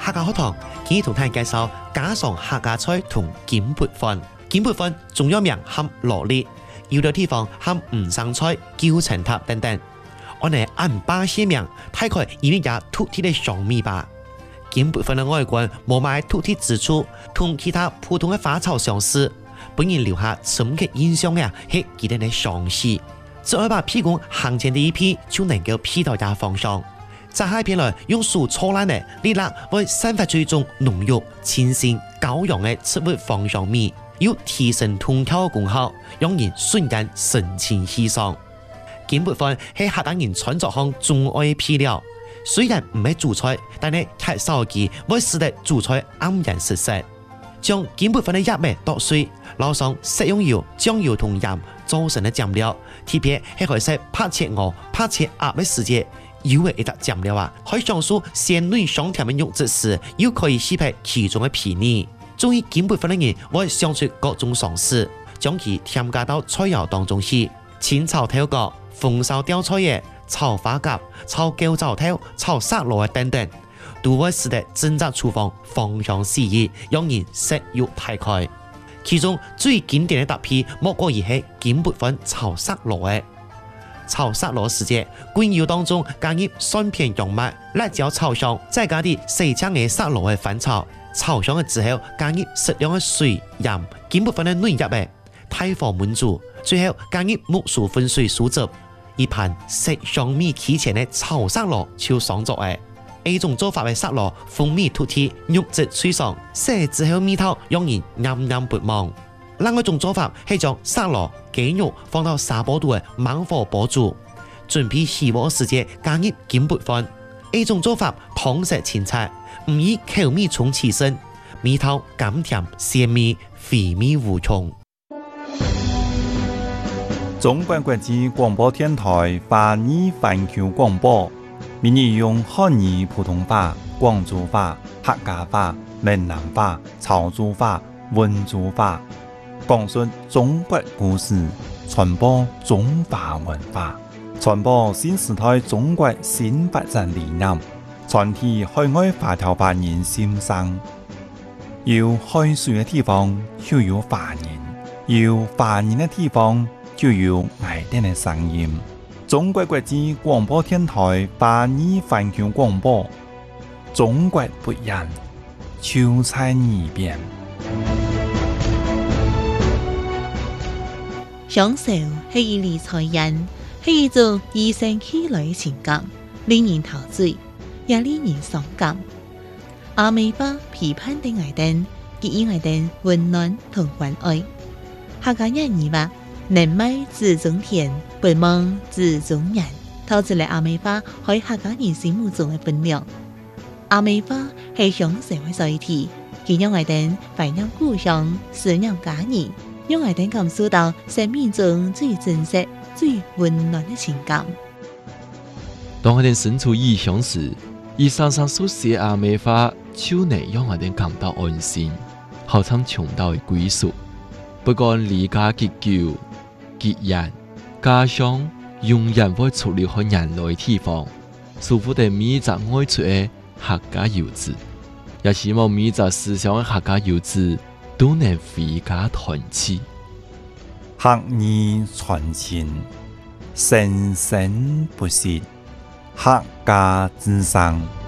客家學堂，今日同大家介紹家常客家菜同金砵飯。金砵飯中藥名含羅列，有的地方含五生菜、九層塔等等。我哋按巴些名，大概因為也土地的香味吧。金砵飯的外觀無賣土地之處，同其他普通的花草相似，本人留下深刻印象嘅係佢哋嘅相似。只要把屁股行前的一批，就能夠劈到也方向。摘下片來，用手搓爛的粒粒，會散發出一種濃郁、清新、高揚的植物芳香味，有提神通透功效，讓人瞬間神清氣爽。金砵飯係客家人創作項重愛的配料，雖然唔係主菜，但係太少記會使得主菜黯然失色。將金砵飯的葉尾剁碎，撈上食用油、醬油同鹽做成的醬料，特別係可以使拍切鵝、拍切鴨的時節。有嘅一笪醬料啊，可以上述鮮嫩香甜嘅肉質時，又可以吸配其中嘅皮泥。中意金砵飯嘅人會想出各種嘗試，將其添加到菜肴當中去，清炒頭角、紅燒吊菜葉、炒花甲、炒狗爪頭、炒沙螺等等，都會使得整個廚房芳香四溢，讓人食欲大開。其中最經典嘅搭配，莫過於係金砵飯炒沙螺嘅。炒沙螺時節，滾油當中加入蒜片、洋麥、辣椒炒香，再加啲細長嘅沙螺嘅翻炒。炒香嘅之後，加入適量嘅水、鹽、金砵飯嘅嫩葉嘅，大火燜煮，最後加入木薯粉水酥汁，一盤色香味齊全嘅炒沙螺就上桌嘅。呢種做法嘅沙螺風味突出，肉質脆爽，食之後味道讓人啱啱不忘。另外一種做法係將沙螺、雞肉放到沙煲度嘅猛火煲煮，準備起鍋時節加入金砵飯。呢種做法湯色清澈，唔以口味重起身，味道甘甜鮮美，肥味無窮。 中國國際廣播電台華語環球廣播，每日用漢語、普通話、廣州話、客家話、閩南話、潮州話、溫州話，講述中國故事，傳播中華文化，傳播新時代中國新發展理念，傳遞海外華僑華人心聲。有海水嘅地方就有華人，有華人嘅地方就有愛哋嘅聲音。中國國際廣播電台華語環球廣播，中國不一樣，就在耳邊。 享受係一類財人，係一種與生俱來嘅情感，令人陶醉，也令人傷感。阿美巴批判的愛燈，給予愛燈溫暖同關愛。客家人語話：能賣子中田，不忘子中人。透出嚟阿美巴喺客家人心目中嘅分量。阿美巴係享受嘅載體，佢讓愛燈懷念故鄉，思念家人。讓愛燈感受到生命中最真實、最溫暖的情感。 當愛燈身處異鄉時，以常常書寫阿美話，就能讓愛燈感到安心，好像尋到嘅歸屬。不管離家結久、結緣、家鄉，永遠會出離開人類地方，舒服地每隻愛出嘅客家遊子，也希望每隻思鄉嘅客家遊子都能回家團聚， 客語傳情，生生不息，客家之聲。